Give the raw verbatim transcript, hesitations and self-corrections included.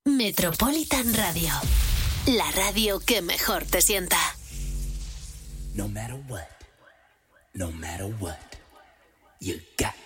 Metropolitan Radio, la radio que mejor te sienta. No matter what, no matter what, you got